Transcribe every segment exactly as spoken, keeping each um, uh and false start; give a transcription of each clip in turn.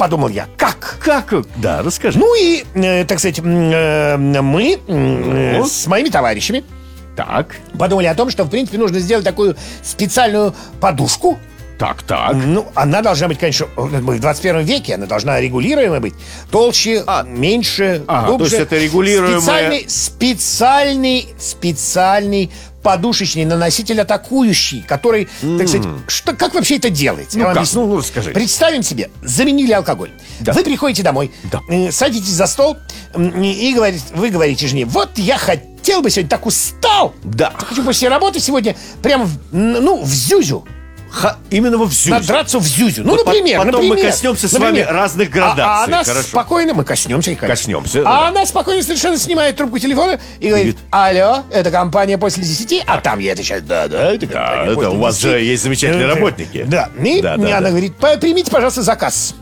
подумал я, как? Как? Да, расскажи. Ну и, э, так сказать, э, мы э, Ну? с моими товарищами Так, подумали о том, что, в принципе, нужно сделать такую специальную подушку. так, так. Ну, она должна быть, конечно, мы в двадцать первом веке, она должна регулируемая быть. Толще, А. меньше, Ага, глубже. то есть это регулируемая- Специальный, специальный, специальный подушечный наноситель атакующий, который, так сказать, что, как вообще это делается? Ну Я вам как? объясню. Ну, ну, расскажи. Представим себе, заменили алкоголь. Да. Вы приходите домой, Да. э, садитесь за стол м, и говорите, вы говорите жене, вот я хотел бы сегодня, так устал. Да. Хочу после работы сегодня прям, в- ну, в зюзю. Ха, именно во всю. Надраться в зюзю. Ну, Вот например, потом мы например, коснемся с например. вами разных А, градаций. а она Хорошо. спокойно, мы коснемся, конечно. Коснемся, А да. она спокойно совершенно снимает трубку телефона и говорит: алло, это компания после десяти, а там ей отвечает: да, да, это Да, компания это после у вас десяти. же есть замечательные Э, работники. Да, и Да, да, она да. говорит: «П- примите, пожалуйста, заказ.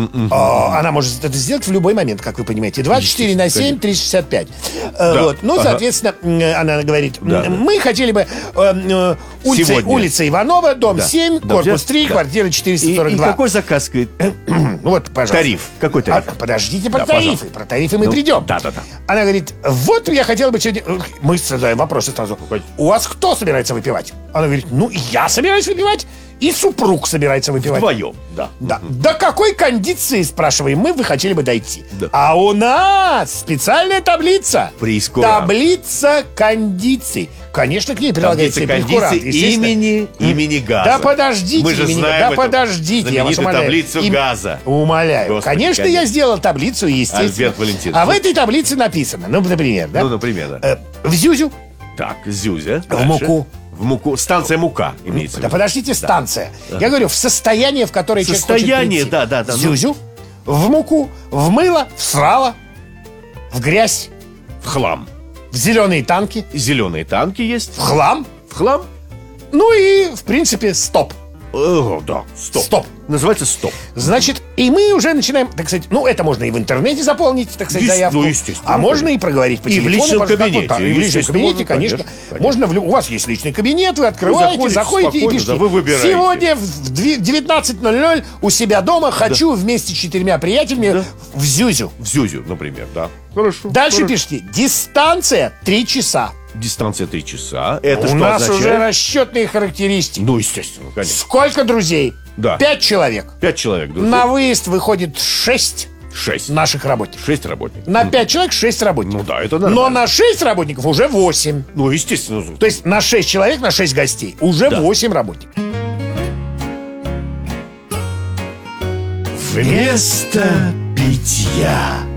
А, Она может это сделать в любой момент, как вы понимаете. двадцать четыре на семь, триста шестьдесят пять. Э, Да. Вот. Ну, Ага. соответственно, м, она говорит: Да, да. мы хотели бы э, э, улица, Сегодня. улица Иванова, дом Да. семь, Дом корпус семь, три, да. квартира четыреста И, сорок и два. какой заказ, говорит? Ну вот, пожалуйста. Тариф. Какой тариф? А, подождите, про Да, тарифы. пожалуйста. Про тарифы мы Ну, придем. да-да-да. Она говорит: вот я хотела бы сегодня... Мы задаем вопросы сразу. У вас кто собирается выпивать? Она говорит: ну, я собираюсь выпивать, и супруг собирается выпивать. Вдвоем, да. Да. До какой кондиции, спрашиваем мы, вы хотели бы дойти? Да. А у нас специальная таблица. Прейскурант. Таблица кондиций. Конечно, к ней прилагается и Таблица прейскурант, кондиций естественно. имени, имени газа. Да подождите, Мы же имени- знаем да эту подождите, я вас знаменитую умоляю. таблицу Им- газа. Умоляю. Господи, конечно, конечно. я сделал таблицу, естественно. Альберт Валентинович. А в этой таблице написано, ну, например, да? Ну, например, да. Э, в Зюзю, Так, Зюзя. в Дальше. муку. В муку. Станция мука имеется в Да виду. подождите, станция. Я говорю, в состояние, в которое человек хочет Состояние, прийти. да, да, да, В ну. Зюзю, в муку, в мыло, в срало, в грязь, В хлам. в зеленые танки, Зеленые танки есть. в хлам, В хлам. ну и, в принципе, стоп. О, да, стоп. Стоп. Называется стоп. Значит, и мы уже начинаем, так сказать, ну, это можно и в интернете заполнить, так сказать, Есть, заявку. ну, естественно. А можно и проговорить по И в телефону. личном пожалуйста, кабинете, так вот, и в личном естественно, кабинете, можно, конечно. конечно, конечно. Можно, в лю- у вас есть личный кабинет, вы открываете, заходите заходите и спокойно, пишите. да, вы выбираете. Сегодня в дви- девятнадцать ноль ноль у себя дома хочу вместе с четырьмя приятелями в Зюзю. В Зюзю, например, да. Хорошо. Дальше хорошо. пишите: дистанция три часа. Дистанция три часа. Это у что нас означает? уже расчетные характеристики. Ну, естественно, конечно. Сколько друзей? Да. Пять человек. Пять человек. друзей. На выезд выходит шесть Шесть. наших работников. Шесть работников. На пять человек шесть работников. Ну да, это нормально. Но на шесть работников уже восемь. Ну, естественно. То есть на шесть человек, на шесть гостей уже Да. восемь работников. Вместо питья.